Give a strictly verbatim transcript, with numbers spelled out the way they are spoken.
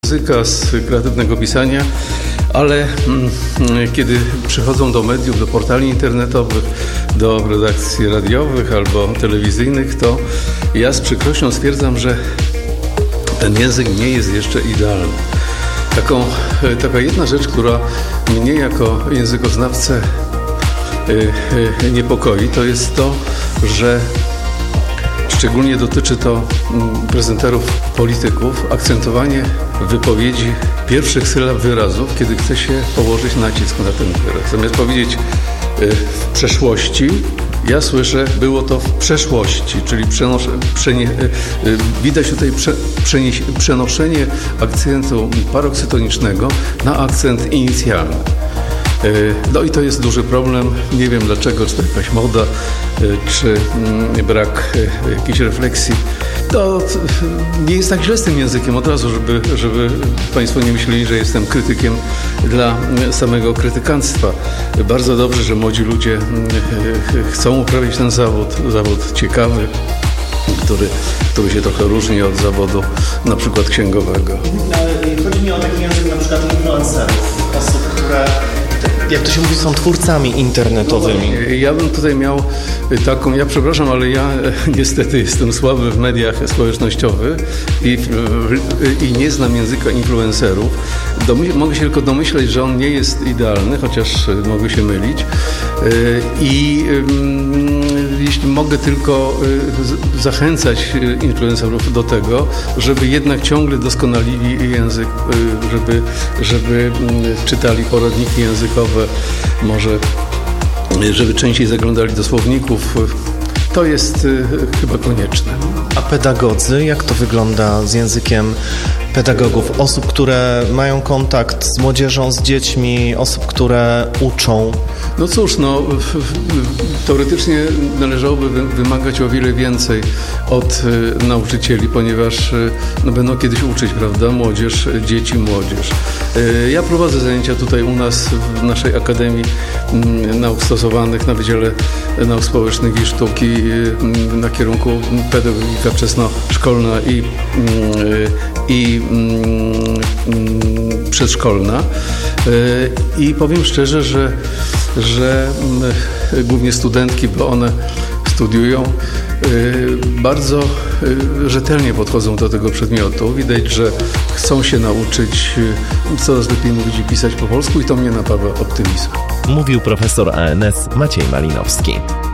języka, z kreatywnego pisania, ale mm, kiedy przychodzą do mediów, do portali internetowych, do redakcji radiowych albo telewizyjnych, to ja z przykrością stwierdzam, że ten język nie jest jeszcze idealny. Taką, taka jedna rzecz, która mnie jako językoznawcę niepokoi, to jest to, że szczególnie dotyczy to prezenterów polityków, akcentowanie wypowiedzi pierwszych sylab wyrazów, kiedy chce się położyć nacisk na ten wyraz. Zamiast powiedzieć w przeszłości, ja słyszę, było to w przeszłości, czyli przenosz, przenie, widać tutaj prze, przenieś, przenoszenie akcentu paroksytonicznego na akcent inicjalny. No i to jest duży problem. Nie wiem dlaczego, czy to jakaś moda, czy brak jakiejś refleksji. To nie jest tak źle z tym językiem od razu, żeby, żeby Państwo nie myśleli, że jestem krytykiem dla samego krytykanstwa. Bardzo dobrze, że młodzi ludzie chcą uprawiać ten zawód, zawód ciekawy, który, który się trochę różni od zawodu na przykład księgowego. Ale chodzi mi o taki język na przykład influencerów, osób, które, jak to się mówi, są twórcami internetowymi. Ja bym tutaj miał taką, ja przepraszam, ale ja niestety jestem słaby w mediach społecznościowych i, i nie znam języka influencerów. Domy, mogę się tylko domyśleć, że on nie jest idealny, chociaż mogę się mylić. I jeśli mogę tylko zachęcać influencerów do tego, żeby jednak ciągle doskonalili język, żeby, żeby czytali poradniki językowe, może żeby częściej zaglądali do słowników. To jest chyba konieczne. A pedagodzy, jak to wygląda z językiem pedagogów? Osób, które mają kontakt z młodzieżą, z dziećmi, osób, które uczą? No cóż, no, teoretycznie należałoby wymagać o wiele więcej od y, nauczycieli, ponieważ y, no, będą kiedyś uczyć, prawda, młodzież, dzieci, młodzież. Y, ja prowadzę zajęcia tutaj u nas w naszej Akademii y, Nauk Stosowanych na Wydziale Nauk Społecznych i Sztuki y, na kierunku pedagogika wczesnoszkolna i, y, i y, y, przedszkolna. Y, I powiem szczerze, że że głównie studentki, bo one studiują, bardzo rzetelnie podchodzą do tego przedmiotu. Widać, że chcą się nauczyć coraz lepiej mówić i pisać po polsku i to mnie napawa optymizmem. Mówił profesor A N S Maciej Malinowski.